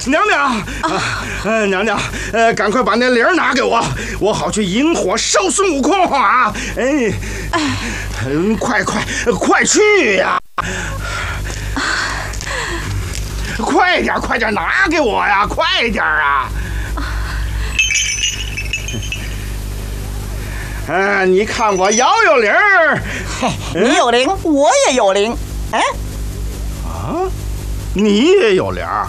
娘娘，娘娘，赶快把那铃拿给我，我好去引火烧孙悟空啊！快去呀！快点拿给我呀！快点啊！你看我摇铃儿， 你有铃，我也有铃。哎， 啊，你也有铃儿？